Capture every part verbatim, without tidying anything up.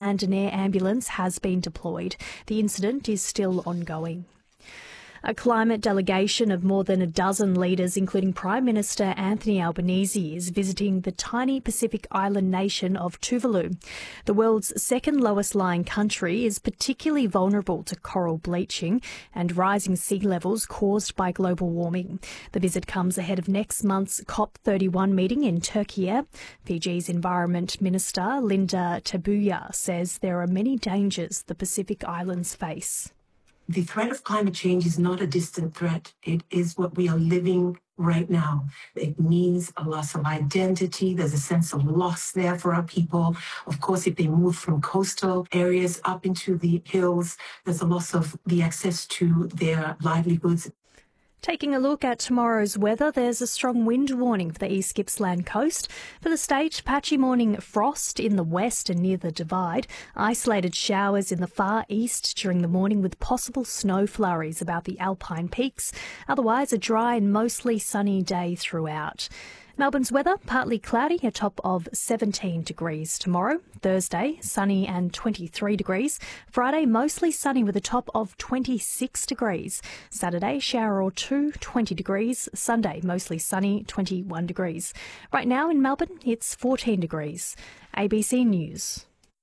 and an air ambulance has been deployed. The incident is still ongoing. A climate delegation of more than a dozen leaders, including Prime Minister Anthony Albanese, is visiting the tiny Pacific island nation of Tuvalu. The world's second lowest lying country is particularly vulnerable to coral bleaching and rising sea levels caused by global warming. The visit comes ahead of next month's COP thirty-one meeting in Turkey. Fiji's Environment Minister Linda Tabuya says there are many dangers the Pacific Islands face. The threat of climate change is not a distant threat. It is what we are living right now. It means a loss of identity. There's a sense of loss there for our people. Of course, if they move from coastal areas up into the hills, there's a loss of the access to their livelihoods. Taking a look at tomorrow's weather, there's a strong wind warning for the East Gippsland coast. For the state, patchy morning frost in the west and near the Divide. Isolated showers in the far east during the morning with possible snow flurries about the Alpine peaks. Otherwise, a dry and mostly sunny day throughout. Melbourne's weather, partly cloudy, a top of seventeen degrees tomorrow. Thursday, sunny and twenty-three degrees. Friday, mostly sunny with a top of twenty-six degrees. Saturday, shower or two, twenty degrees. Sunday, mostly sunny, twenty-one degrees. Right now in Melbourne, it's fourteen degrees. A B C News.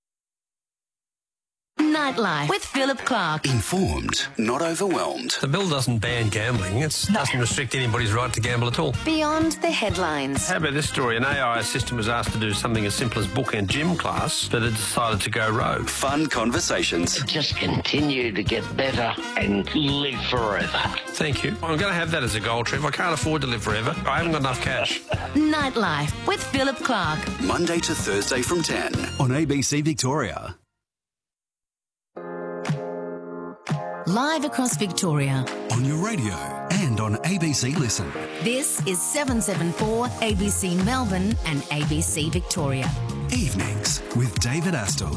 Nightlife with Philip Clark. Informed, not overwhelmed. The bill doesn't ban gambling. It doesn't restrict anybody's right to gamble at all. Beyond the headlines. How about this story? An A I assistant was asked to do something as simple as book and gym class, but it decided to go rogue. Fun conversations. Just continue to get better and live forever. Thank you. I'm going to have that as a goal, Trev. I can't afford to live forever. I haven't got enough cash. Nightlife with Philip Clark. Monday to Thursday from ten on A B C Victoria. Live across Victoria. On your radio and on A B C Listen. This is seven seven four A B C Melbourne and A B C Victoria. Evenings with David Astle.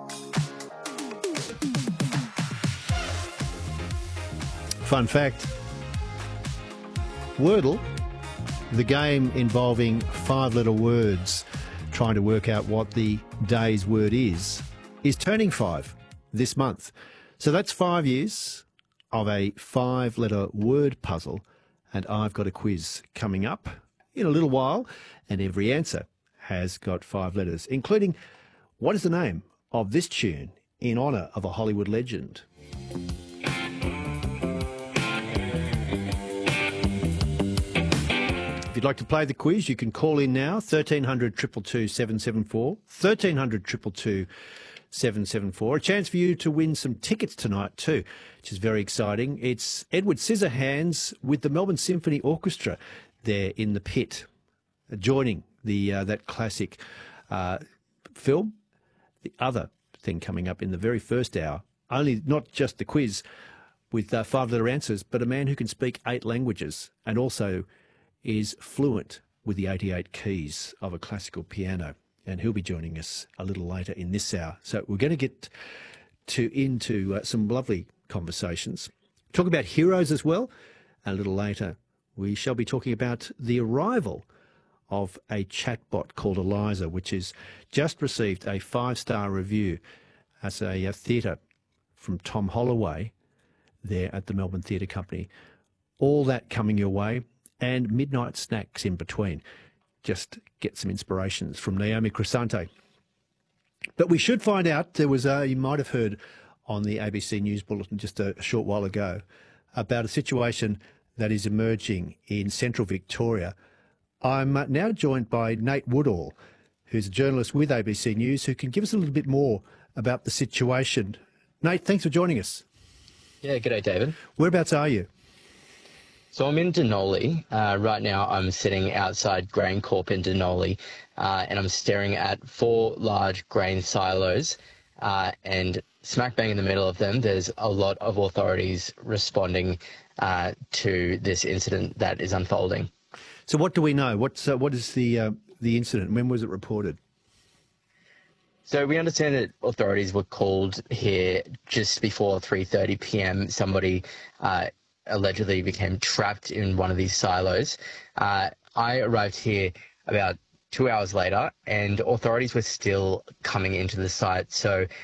Fun fact. Wordle, the game involving five-letter words, trying to work out what the day's word is, is turning five this month. So that's five years of a five-letter word puzzle, and I've got a quiz coming up in a little while, and every answer has got five letters, including what is the name of this tune in honour of a Hollywood legend. If you'd like to play the quiz, you can call in now, thirteen hundred, two two two, seven seven four, thirteen hundred, two two two, seven seven four. A chance for you to win some tickets tonight too, which is very exciting. It's Edward Scissorhands with the Melbourne Symphony Orchestra there in the pit, joining the uh, that classic uh, film. The other thing coming up in the very first hour, only not just the quiz with uh, five-letter answers, but a man who can speak eight languages and also is fluent with the eighty-eight keys of a classical piano. And he'll be joining us a little later in this hour. So we're going to get to into uh, some lovely conversations. Talk about heroes as well. A little later, we shall be talking about the arrival of a chatbot called Eliza, which has just received a five-star review as a, a theatre from Tom Holloway there at the Melbourne Theatre Company. All that coming your way, and midnight snacks in between. Just get some inspirations from Naomi Crescente. But we should find out, there was a, you might have heard on the A B C News Bulletin just a, a short while ago, about a situation that is emerging in central Victoria. I'm now joined by Nate Woodall, who's a journalist with A B C News, who can give us a little bit more about the situation. Nate, thanks for joining us. Yeah, g'day, David. Whereabouts are you? So I'm in Denali. Uh, right now I'm sitting outside GrainCorp in Denali, uh, and I'm staring at four large grain silos, uh, and smack bang in the middle of them, there's a lot of authorities responding uh, to this incident that is unfolding. So what do we know? What's, uh, what is the, uh, the incident? When was it reported? So we understand that authorities were called here just before three thirty p m. Somebody uh, allegedly became trapped in one of these silos. Uh, I arrived here about two hours later, and authorities were still coming into the site. So